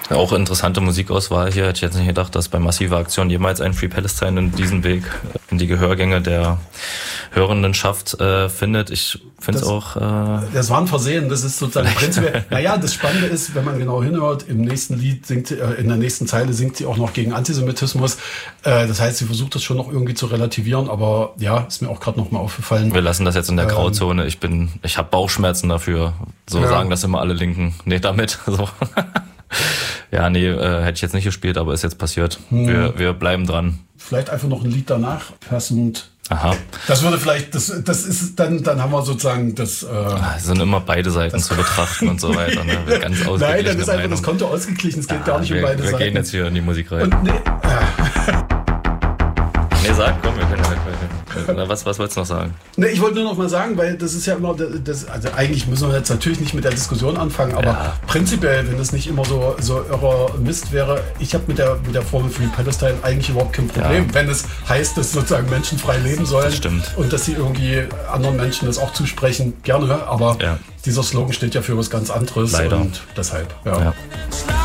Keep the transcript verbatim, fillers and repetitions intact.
Auch interessante Musikauswahl hier. Hätte ich jetzt nicht gedacht, dass bei Massive Aktion jemals ein Free Palestine in diesen Weg in die Gehörgänge der Hörendenschaft äh, findet. Ich finde es auch... Äh, das war ein Versehen. Das ist sozusagen prinzipiell... Naja, das Spannende ist, wenn man genau hinhört, im nächsten Lied singt, äh, in der nächsten Zeile singt sie auch noch gegen Antisemitismus. Äh, das heißt, sie versucht das schon noch irgendwie zu relativieren, aber ja, ist mir auch gerade noch mal aufgefallen. Wir lassen das jetzt in der Grauzone. Ich bin, ich habe Bauchschmerzen dafür. So ja. Sagen das immer alle Linken. Nee, damit. So. Ja, nee, äh, hätte ich jetzt nicht gespielt, aber ist jetzt passiert. Hm. Wir, wir bleiben dran. Vielleicht einfach noch ein Lied danach passend. Aha. Das würde vielleicht, das, das ist dann, dann haben wir sozusagen das. Äh, es sind immer beide Seiten zu betrachten und so weiter. Ne? Ganz Nein, dann ist einfach das Konto ausgeglichen. Es geht ja, gar nicht wir, um beide wir Seiten. Wir gehen jetzt hier in die Musik rein. Und nee, ja. Nee, sag, komm, wir können ja weiter. Was, was wolltest du noch sagen? Nee, ich wollte nur noch mal sagen, weil das ist ja immer, das, also eigentlich müssen wir jetzt natürlich nicht mit der Diskussion anfangen, aber ja. Prinzipiell, wenn das nicht immer so, so irrer Mist wäre, ich habe mit der, mit der Formel Free Palestine eigentlich überhaupt kein Problem, ja. Wenn es heißt, dass sozusagen Menschen frei leben sollen das stimmt. Und dass sie irgendwie anderen Menschen das auch zusprechen, gerne, aber ja. Dieser Slogan steht ja für was ganz anderes. Leider. Und deshalb, ja. ja.